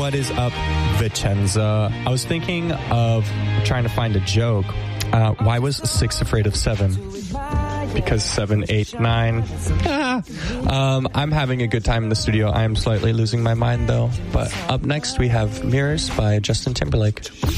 What is up, Vicenza? I was thinking of trying to find a joke. Why was 6 afraid of 7? Because 7, 8, 9. I'm having a good time in the studio. I am slightly losing my mind, though. But up next, we have Mirrors by Justin Timberlake.